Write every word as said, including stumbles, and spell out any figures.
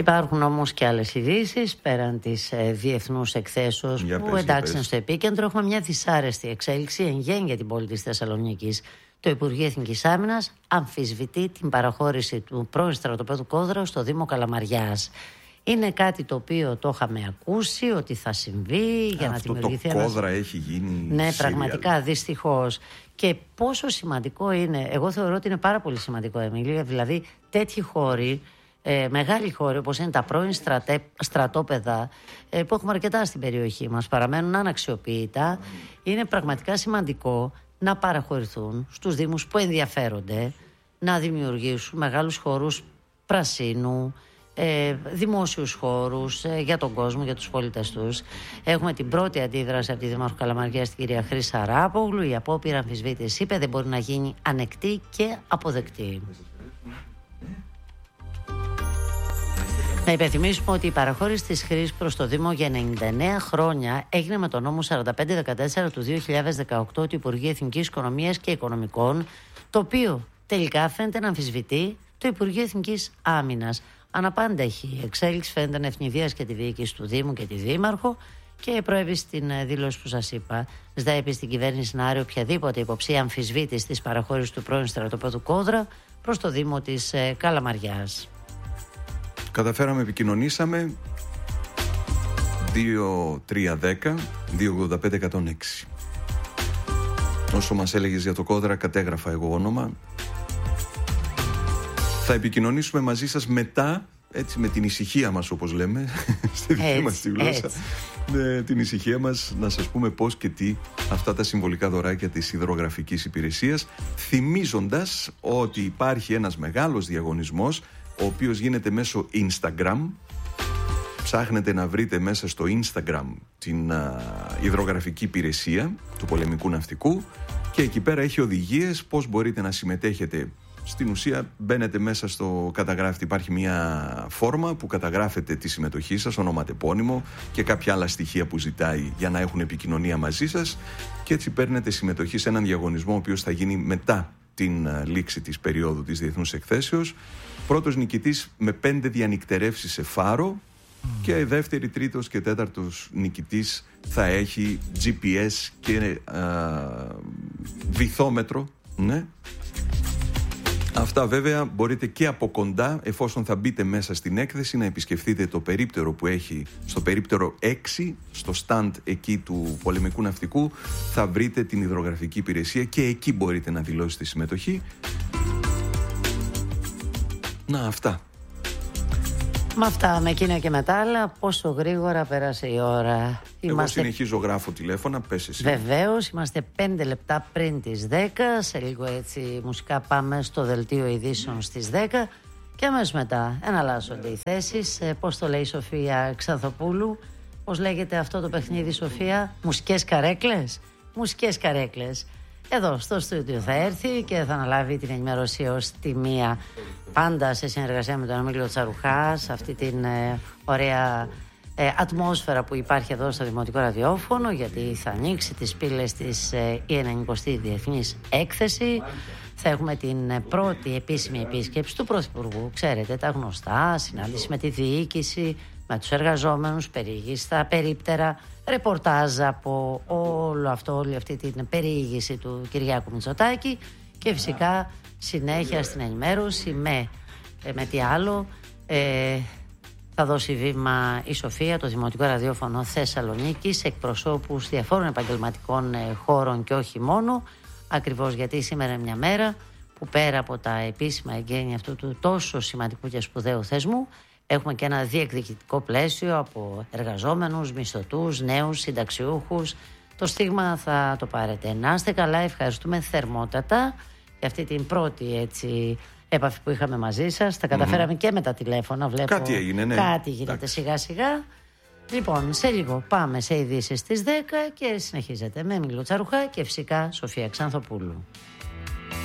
Υπάρχουν όμως και άλλες ειδήσεις πέραν της ε, διεθνούς εκθέσεως για που πες, εντάξει πες. είναι στο επίκεντρο. Έχουμε μια δυσάρεστη εξέλιξη εν γέννη για την πόλη της Θεσσαλονίκης. Το Υπουργείο Εθνικής Άμυνας αμφισβητεί την παραχώρηση του πρώην στρατοπέδου Κόδρα στο Δήμο Καλαμαριάς. Είναι κάτι το οποίο το είχαμε ακούσει ότι θα συμβεί για να Αυτό δημιουργηθεί το ένας... Κόδρα έχει γίνει Ναι, serial. πραγματικά, δυστυχώς. Και πόσο σημαντικό είναι, εγώ θεωρώ ότι είναι πάρα πολύ σημαντικό, Εμίλια, δηλαδή τέτοιοι χώροι, ε, μεγάλοι χώροι όπως είναι τα πρώην στρατέ, στρατόπεδα ε, που έχουμε αρκετά στην περιοχή μας, παραμένουν αναξιοποιητά. Είναι πραγματικά σημαντικό να παραχωρηθούν στους δήμους που ενδιαφέρονται να δημιουργήσουν μεγάλους χώρους πρασίνου, ε, δημόσιους χώρους ε, για τον κόσμο, για τους πολίτες τους. Έχουμε την πρώτη αντίδραση από τη Δήμαρχο Καλαμαριάς, την κυρία Χρύσα Ράπογλου. Η απόπειρα αμφισβήτηση, είπε, δεν μπορεί να γίνει ανεκτή και αποδεκτή. Να υπενθυμίσουμε ότι η παραχώρηση της χρήσης προς το Δήμο για ενενήντα εννέα χρόνια έγινε με τον νόμο σαράντα πέντε δεκατέσσερα του δύο χιλιάδες δεκαοκτώ του Υπουργείου Εθνικής Οικονομίας και Οικονομικών, το οποίο τελικά φαίνεται να αμφισβητεί το Υπουργείο Εθνικής Άμυνας. Αναπάντεχη η εξέλιξη φαίνεται να ευνηδίασε και τη διοίκηση του Δήμου και τη Δήμαρχο και προέβη στην δήλωση που σας είπα. Ζητάει επίσης την κυβέρνηση να άρει οποιαδήποτε υποψία αμφισβήτηση της παραχώρησης του πρώην στρατοπέδου Κόδρα προς το Δήμο της ε, Καλαμαριάς. Καταφέραμε, επικοινωνήσαμε. Δύο τρία δέκα δύο ογδόντα πέντε εκατόν έξι. Όσο μας έλεγες για το Κόδρα, κατέγραφα εγώ όνομα. Θα επικοινωνήσουμε μαζί σας μετά, έτσι, με την ησυχία μας, όπως λέμε στη δική μας τη γλώσσα, με την ησυχία μας να σας πούμε πώς και τι αυτά τα συμβολικά δωράκια της υδρογραφικής υπηρεσίας, θυμίζοντας ότι υπάρχει ένας μεγάλος διαγωνισμός ο οποίος γίνεται μέσω Instagram. Ψάχνετε να βρείτε μέσα στο Instagram την α, υδρογραφική υπηρεσία του πολεμικού ναυτικού και εκεί πέρα έχει οδηγίες πώς μπορείτε να συμμετέχετε. Στην ουσία μπαίνετε μέσα στο καταγράφτη, υπάρχει μια φόρμα που καταγράφετε τη συμμετοχή σας, ονοματεπώνυμο και κάποια άλλα στοιχεία που ζητάει για να έχουν επικοινωνία μαζί σας και έτσι παίρνετε συμμετοχή σε έναν διαγωνισμό ο οποίος θα γίνει μετά την λήξη της περίοδου της Διεθνούς Εκθέσεως. Πρώτος νικητής με πέντε διανυκτερεύσεις σε φάρο και δεύτερη, τρίτος και τέταρτος νικητής θα έχει τζι πι ες και α, βυθόμετρο, ναι. Αυτά βέβαια μπορείτε και από κοντά, εφόσον θα μπείτε μέσα στην έκθεση, να επισκεφτείτε το περίπτερο που έχει στο περίπτερο έξι, στο στάντ εκεί του πολεμικού ναυτικού, θα βρείτε την υδρογραφική υπηρεσία και εκεί μπορείτε να δηλώσετε συμμετοχή. Να, αυτά. Με αυτά, με εκείνα και με τα άλλα, πόσο γρήγορα πέρασε η ώρα. Εγώ είμαστε... συνεχίζω, γράφω τηλέφωνα, πες εσύ. Βεβαίως, είμαστε πέντε λεπτά πριν τις δέκα. Σε λίγο έτσι μουσικά πάμε στο δελτίο ειδήσεων στις δέκα. Και αμέσως μετά εναλλάσσονται οι θέσεις. Ε, πώς το λέει η Σοφία Ξανθοπούλου, πώς λέγεται αυτό το παιχνίδι, Σοφία? Μουσικές καρέκλες. Μουσικές καρέκλες. Εδώ στο στούντιο θα έρθει και θα αναλάβει την ενημέρωση ως τη μία, πάντα σε συνεργασία με τον Εμίλιο Τσαρουχά, σε αυτή την ε, ωραία ε, ατμόσφαιρα που υπάρχει εδώ στο Δημοτικό Ραδιόφωνο, γιατί θα ανοίξει τις πύλες της ε, η ενενηκοστή Διεθνής Έκθεση. Θα έχουμε την ε, πρώτη επίσημη επίσκεψη του Πρωθυπουργού, ξέρετε, τα γνωστά, συνάντηση με τη διοίκηση, με τους εργαζόμενους, περιήγηση στα περίπτερα, ρεπορτάζ από όλο αυτό, όλη αυτή την περιήγηση του Κυριάκου Μητσοτάκη και φυσικά συνέχεια στην ενημέρωση με, με τι άλλο ε, θα δώσει βήμα η Σοφία, το Δημοτικό Ραδιόφωνο Θεσσαλονίκης, σε εκπροσώπους διαφόρων επαγγελματικών ε, χώρων και όχι μόνο, ακριβώς γιατί σήμερα είναι μια μέρα που πέρα από τα επίσημα εγγένεια αυτού του τόσο σημαντικού και σπουδαίου θεσμού, έχουμε και ένα διεκδικητικό πλαίσιο από εργαζόμενους, μισθωτούς, νέους, συνταξιούχους. Το στίγμα θα το πάρετε. Να είστε καλά, ευχαριστούμε θερμότατα για αυτή την πρώτη έτσι, έπαφη που είχαμε μαζί σας. Τα καταφέραμε mm-hmm. και με τα τηλέφωνα. Βλέπω κάτι έγινε, ναι. Κάτι γίνεται σιγά σιγά. Λοιπόν, σε λίγο πάμε σε ειδήσεις στις δέκα και συνεχίζετε με Εμίλιο Τσαρουχά και φυσικά Σοφία Ξανθοπούλου.